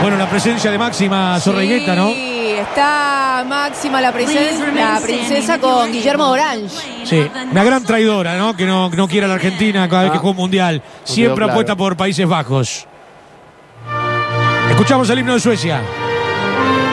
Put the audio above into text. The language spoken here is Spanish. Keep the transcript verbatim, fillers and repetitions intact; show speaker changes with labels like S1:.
S1: Bueno, la presencia de Máxima Zorrigueta, ¿no?
S2: Sí, está Máxima la, presen- la princesa con Guillermo Orange.
S1: Sí, una gran traidora, ¿no? Que no, no quiere a la Argentina cada vez que
S3: Ah,
S1: juega un mundial.
S3: quedó
S1: Siempre
S3: claro.
S1: apuesta por Países Bajos. Escuchamos el himno de Suecia.